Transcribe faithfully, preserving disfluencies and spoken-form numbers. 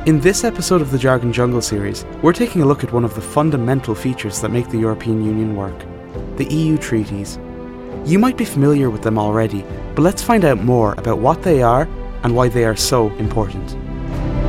In this episode of the Jargon Jungle series, we're taking a look at one of the fundamental features that make the European Union work, the E U treaties. You might be familiar with them already, but let's find out more about what they are and why they are so important.